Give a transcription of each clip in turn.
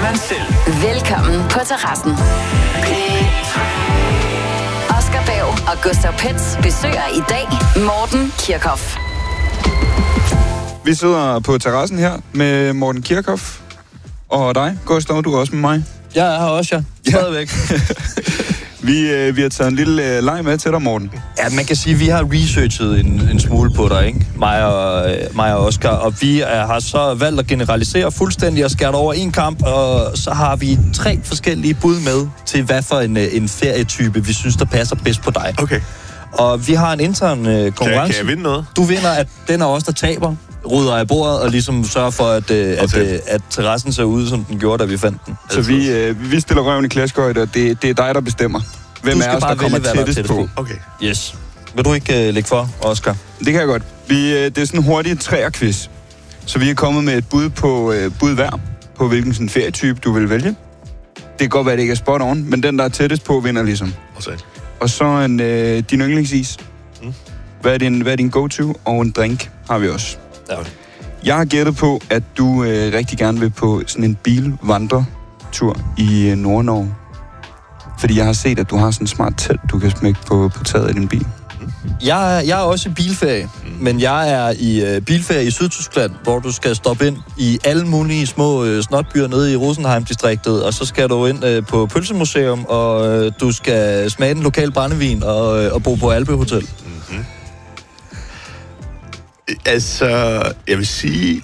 dig selv. Velkommen på terrassen. Oscar Bag og Gustav Pets besøger i dag Morten Kirchhoff. Vi sidder på terrassen her med Morten Kirchhoff og dig, Gustav. Du er også med mig. Jeg er her også, ja. Stadigvæk. Vi har taget en lille leg med til dig, Morten. Ja, man kan sige, at vi har researchet en smule på dig, ikke? Mig og Oscar. Og vi har så valgt at generalisere fuldstændig og skære over en kamp. Og så har vi 3 forskellige bud med til, hvad for en ferietype, vi synes, der passer bedst på dig. Okay. Og vi har en intern konkurrence. Kan jeg vinde noget? Du vinder, at den er os, der taber, rydder af bordet og ligesom sørger for, at terrassen ser ud, som den gjorde, da vi fandt den. Så vi stiller røven i klaskehøjde, og det er dig, der bestemmer. Hvem er os, der kommer tættest på? Okay. Yes. Vil du ikke lægge for, Oscar? Det kan jeg godt. Det er sådan en hurtig træerquiz. Så vi er kommet med et bud hver på, hvilken sådan ferietype du vil vælge. Det kan godt være, det ikke er spot on, men den, der er tættest på, vinder ligesom. Og så din yndlingsis. Hvad er din go-to? Og en drink har vi også. Ja. Jeg har gættet på, at du rigtig gerne vil på sådan en bilvandretur i Nord-Norge. Fordi jeg har set, at du har sådan en smart telt, du kan smække på taget af din bil. Jeg er også i bilferie, men jeg er i bilferie i Sydtyskland, hvor du skal stoppe ind i alle mulige små snotbyer nede i Rosenheim-distriktet, og så skal du ind på Pølsemuseum, og du skal smage den lokale brændevin og bo på Alpe Hotel. Mm-hmm. Altså, jeg vil sige,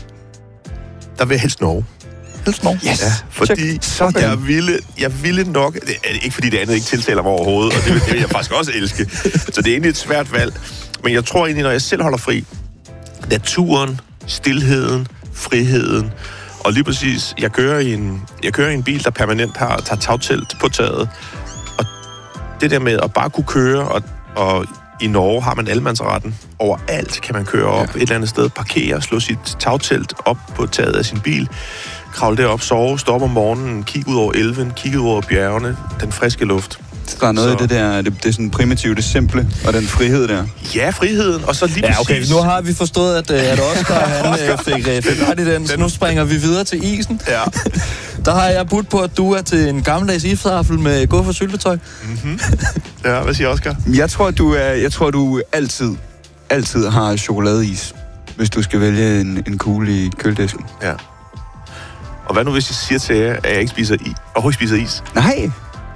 der vil jeg helst Norge. Helst Norge? Yes. Ja, fordi jeg ville nok, ikke fordi det andet ikke tiltaler mig overhovedet, og det vil jeg faktisk også elske, så det er egentlig et svært valg, men jeg tror egentlig, når jeg selv holder fri, naturen, stilheden, friheden, og lige præcis, jeg kører i en bil, der permanent tager tagtelt på taget, og det der med at bare kunne køre, og i Norge har man almandsretten. Overalt kan man køre op et eller andet sted, parkere, slå sit tagtelt op på taget af sin bil, kravle derop, sove, stoppe om morgenen, kigge ud over elven, kigge ud over bjergene, den friske luft. Der er noget i det der, det er sådan primitivt, det simple, og den frihed der. Ja, friheden, og så lige præcis... Ja, okay, nu har vi forstået, at Oscar, han fik ret i den, så nu springer vi videre til isen. Ja. Der har jeg budt på, at du er til en gammeldags isafel med gå for syltetøj. Mm-hmm. Ja, hvad siger Oscar? Jeg tror, du altid har chokoladeis, hvis du skal vælge en kugle i køledisken. Ja. Og hvad nu, hvis jeg siger til jer, at jeg ikke spiser is? Nej!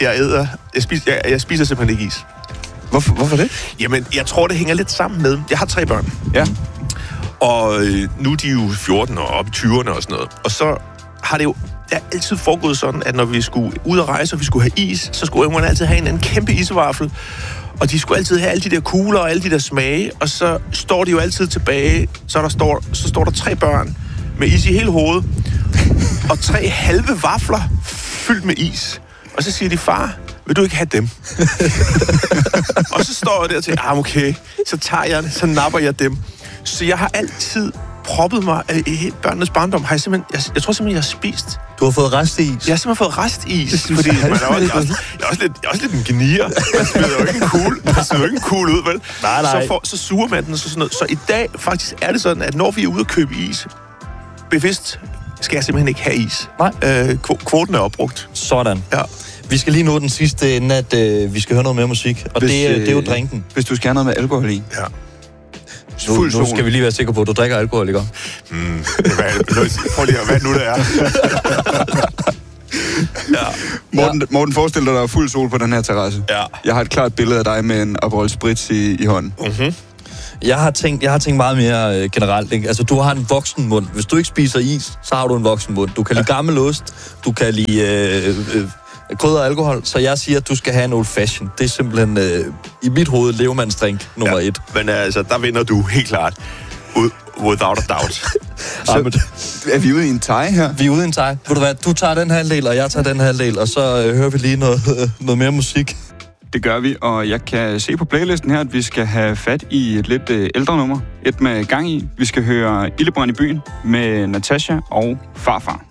Jeg spiser simpelthen ikke is. Hvorfor det? Jamen, jeg tror, det hænger lidt sammen med... Jeg har 3 børn. Ja. Og nu er de jo 14 og op i 20'erne og sådan noget. Og så har det jo altid foregået sådan, at når vi skulle ud og rejse, og vi skulle have is, så skulle ungerne altid have en kæmpe isvaffel. Og de skulle altid have alle de der kugler og alle de der smage. Og så står de jo altid tilbage. Så står der 3 børn med is i hele hovedet. Og 3 halve vafler fyldt med is. Og så siger de, far, vil du ikke have dem? Og så står jeg der til, okay, så tager jeg det, så napper jeg dem. Så jeg har altid proppet mig i børnenes barndom. Jeg tror simpelthen, jeg har spist. Du har fået restis? Jeg har simpelthen fået restis, fordi jeg er også lidt en genier. Man smider jo ikke en kugle ud, vel? Nej. Så suger man den og sådan noget. Så i dag faktisk er det sådan, at når vi er ude at købe is, bevidst skal jeg simpelthen ikke have is. Nej. Kvoten er opbrugt. Sådan. Ja. Vi skal lige nå den sidste, inden at vi skal høre noget mere musik. Og det er jo drinken. Hvis du skal have noget med alkohol i. Ja. Nu skal vi lige være sikre på, at du drikker alkohol, ikke? Prøv lige at hvad nu det er. Ja. Morten, forestil dig, der er fuld sol på den her terrasse. Ja. Jeg har et klart billede af dig med en Aperol Spritz i hånden. Mm-hmm. Jeg har tænkt meget mere generelt, ikke? Altså, du har en voksen mund. Hvis du ikke spiser is, så har du en voksen mund. Du kan lide gammel ost, du kan lide krydder og alkohol, så jeg siger, at du skal have en old fashion. Det er simpelthen i mit hoved levemandsdrink nummer 1. Men altså, der vinder du helt klart. Without a doubt. Så er vi ude i en tie her? Vi er ude i en tie. Ved du hvad, du tager den halvdel, og jeg tager den halvdel, og så hører vi lige noget mere musik. Det gør vi, og jeg kan se på playlisten her, at vi skal have fat i et lidt ældre nummer. Et med gang i. Vi skal høre Ildebrand i byen med Natasha og Farfar.